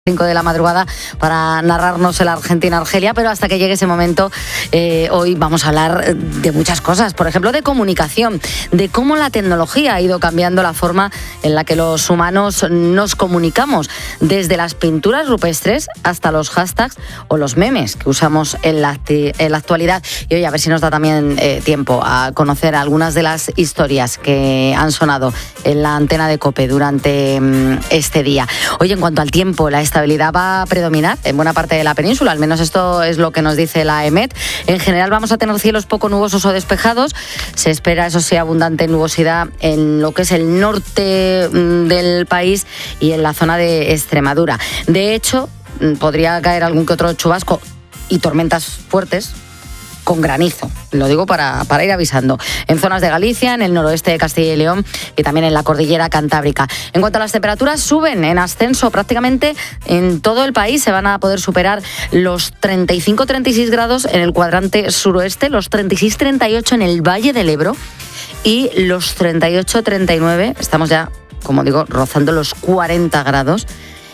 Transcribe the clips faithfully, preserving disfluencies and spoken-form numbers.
cinco de la madrugada para narrarnos el Argentina-Argelia, pero hasta que llegue ese momento, eh, hoy vamos a hablar de muchas cosas, por ejemplo de comunicación, de cómo la tecnología ha ido cambiando la forma en la que los humanos nos comunicamos, desde las pinturas rupestres hasta los hashtags o los memes que usamos en la, en la actualidad. Y hoy a ver si nos da también eh, tiempo a conocer algunas de las historias que han sonado en la antena de COPE durante um, este día. Hoy, en cuanto al tiempo, la estabilidad va a predominar en buena parte de la península, al menos esto es lo que nos dice la EMET. En general vamos a tener cielos poco nubosos o despejados. Se espera, eso sí, abundante nubosidad en lo que es el norte del país y en la zona de Extremadura. De hecho, podría caer algún que otro chubasco y tormentas fuertes con granizo, lo digo para, para ir avisando, en zonas de Galicia, en el noroeste de Castilla y León y también en la cordillera cantábrica. En cuanto a las temperaturas, suben en ascenso prácticamente en todo el país. Se van a poder superar los treinta y cinco a treinta y seis grados en el cuadrante suroeste, los treinta y seis a treinta y ocho en el Valle del Ebro y los treinta y ocho a treinta y nueve, estamos ya, como digo, rozando los cuarenta grados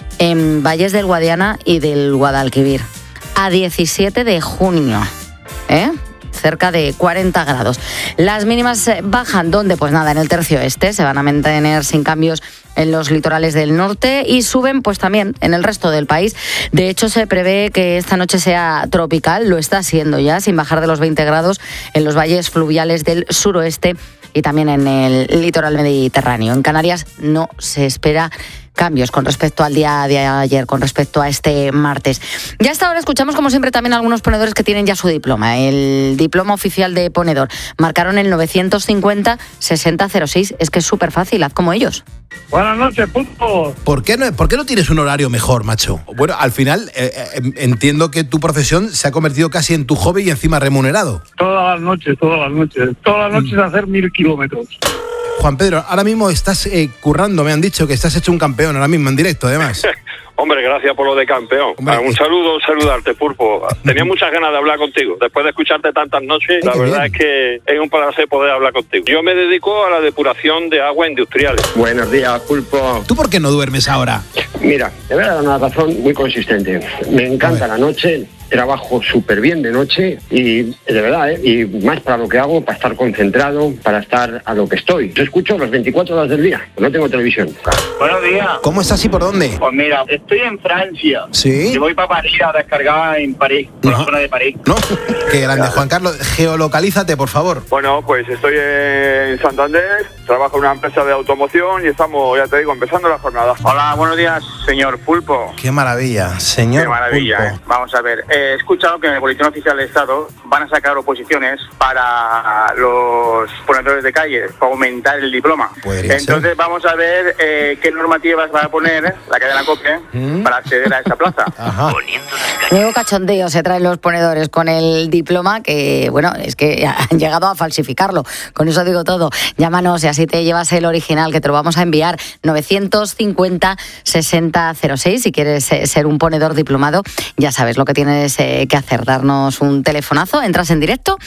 en valles del Guadiana y del Guadalquivir. A diecisiete de junio. ¿Eh? Cerca de cuarenta grados. Las mínimas bajan, ¿dónde? Pues nada, en el tercio este, se van a mantener sin cambios en los litorales del norte y suben pues también en el resto del país. De hecho, se prevé que esta noche sea tropical, lo está siendo ya, sin bajar de los veinte grados en los valles fluviales del suroeste y también en el litoral mediterráneo. En Canarias no se espera cambios con respecto al día de ayer, con respecto a este martes. Ya hasta ahora escuchamos, como siempre, también algunos ponedores que tienen ya su diploma, el diploma oficial de ponedor. Marcaron el novecientos cincuenta sesenta cero seis. Es que es súper fácil, haz como ellos. Buenas noches, punto. ¿Por qué no, ¿Por qué no tienes un horario mejor, macho? Bueno, al final eh, eh, entiendo que tu profesión se ha convertido casi en tu hobby y encima remunerado. Todas las noches, todas las noches. Todas las noches mm. hacer mil kilómetros. Juan Pedro, ahora mismo estás eh, currando, me han dicho que estás hecho un campeón ahora mismo en directo, además. Hombre, gracias por lo de campeón. Hombre, un saludo, saludarte, Pulpo. Tenía muchas ganas de hablar contigo. Después de escucharte tantas noches, la verdad bien. es que es un placer poder hablar contigo. Yo me dedico a la depuración de aguas industriales. Buenos días, Pulpo. ¿Tú por qué no duermes ahora? Mira, te voy a dar una razón muy consistente. Me encanta la noche. Trabajo súper bien de noche y de verdad, ¿eh? Y más para lo que hago, para estar concentrado, para estar a lo que estoy. Yo escucho las veinticuatro horas del día, no tengo televisión. Buenos días. ¿Cómo estás y por dónde? Pues mira, estoy en Francia. ¿Sí? Y voy para París a descargar en París, por no. la zona de París. No, qué grande. Juan Carlos, geolocalízate, por favor. Bueno, pues estoy en Santander, trabajo en una empresa de automoción y estamos, ya te digo, empezando la jornada. Hola, buenos días, señor Pulpo. Qué maravilla, señor Qué maravilla, Pulpo. Eh. Vamos a ver, he escuchado que en el Boletín Oficial del Estado van a sacar oposiciones para los ponedores de calle, para aumentar el diploma. Podría Entonces ser. vamos a ver eh, qué normativas va a poner la cadena COPE ¿Mm? para acceder a esa plaza. Ajá. Nuevo cachondeo se traen los ponedores con el diploma, que bueno, es que han llegado a falsificarlo. Con eso digo todo. Llámanos y así te llevas el original, que te lo vamos a enviar. novecientos cincuenta sesenta cero seis. Si quieres ser un ponedor diplomado, ya sabes lo que tienes que hacer, darnos un telefonazo, entras en directo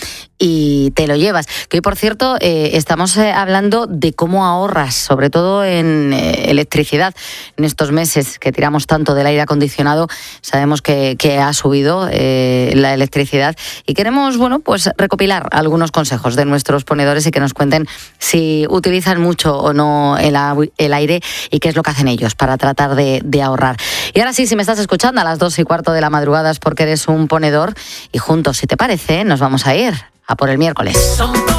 y te lo llevas. Que hoy, por cierto, eh, estamos eh, hablando de cómo ahorras, sobre todo en eh, electricidad. En estos meses que tiramos tanto del aire acondicionado, sabemos que, que ha subido eh, la electricidad y queremos, bueno, pues recopilar algunos consejos de nuestros ponedores y que nos cuenten si utilizan mucho o no el, el aire y qué es lo que hacen ellos para tratar de, de ahorrar. Y ahora sí, si me estás escuchando a las dos y cuarto de la madrugada es porque eres un ponedor y juntos, si te parece, nos vamos a ir a por el miércoles.